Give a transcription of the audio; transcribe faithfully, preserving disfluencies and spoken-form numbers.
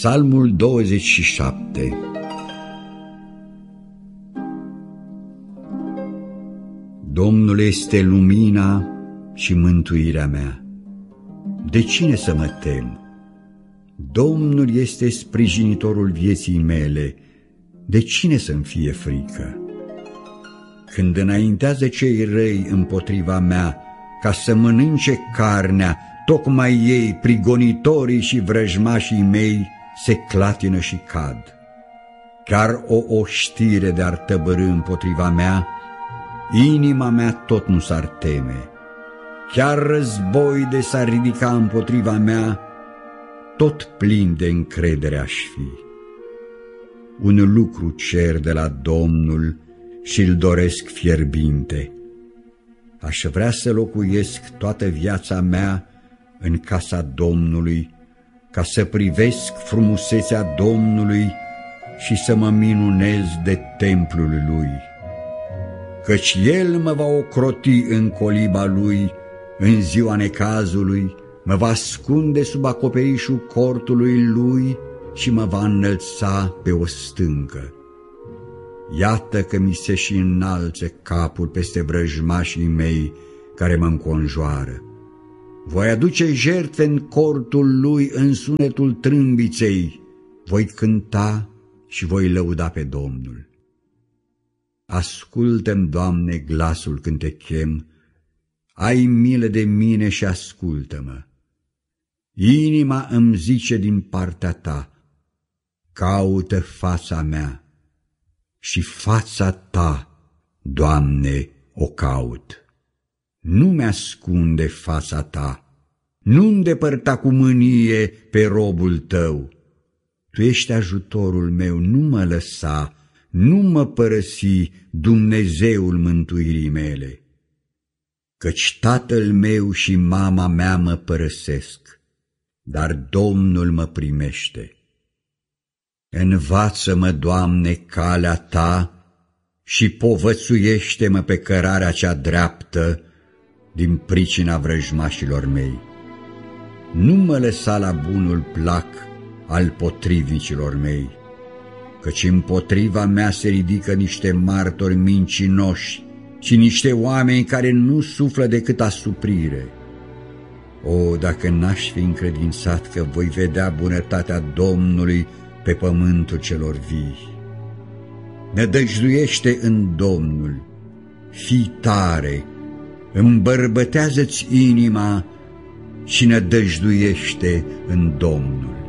Psalmul douăzeci și șapte. Domnul este lumina și mântuirea mea. De cine să mă tem? Domnul este sprijinitorul vieții mele. De cine să-mi fie frică? Când înaintează cei răi împotriva mea ca să mănânce carnea, tocmai ei, prigonitorii și vrăjmașii mei, se clatină și cad. Chiar o oștire de-ar tăbărî împotriva mea, inima mea tot nu s-ar teme. Chiar război de s-ar ridica împotriva mea, tot plin de încredere aș fi. Un lucru cer de la Domnul și-l doresc fierbinte. Aș vrea să locuiesc toată viața mea în casa Domnului, ca să privesc frumusețea Domnului și să mă minunez de templul Lui. Căci El mă va ocroti în coliba Lui în ziua necazului, mă va ascunde sub acoperișul cortului Lui și mă va înălța pe o stâncă. Iată că mi se și înalță capul peste vrăjmașii mei care mă înconjoară. Voi aduce jertfe în cortul Lui în sunetul trâmbiței, voi cânta și voi lăuda pe Domnul. Ascultă-mi, Doamne, glasul când te chem, ai milă de mine și ascultă-mă. Inima îmi zice din partea Ta, caută fața mea și fața Ta, Doamne, o caut. Nu mi-ascunde fața Ta, nu îndepărta cu mânie pe robul Tău. Tu ești ajutorul meu, nu mă lăsa, nu mă părăsi, Dumnezeul mântuirii mele. Căci tatăl meu și mama mea mă părăsesc, dar Domnul mă primește. Învață-mă, Doamne, calea Ta și povățuiește-mă pe cărarea cea dreaptă din pricina vrăjmașilor mei. Nu mă lăsa la bunul plac al potrivnicilor mei, căci împotriva mea se ridică niște martori mincinoși și niște oameni care nu suflă decât asuprire. O, dacă n-aș fi încredințat că voi vedea bunătatea Domnului pe pământul celor vii! Nădăjduiește în Domnul, fii tare, îmbărbătează-ți inima și nădăjduiește în Domnul.